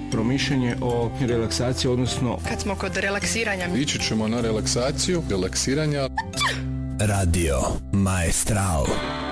promišljanje o relaksaciji, odnosno... Kad smo kod relaksiranja... Ići ćemo na relaksaciju, relaksiranja. Radio Maestral.